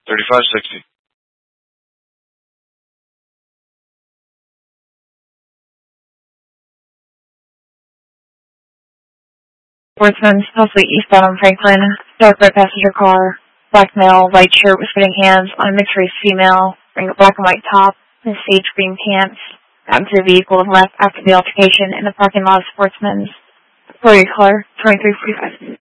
3560. Sportsman's, possibly eastbound on Franklin, dark red passenger car, black male, white shirt with fitting hands on a mixed race female, wearing a black and white top and sage green pants, got into the vehicle and left after the altercation in the parking lot of Sportsman's. Flurry color, 2345.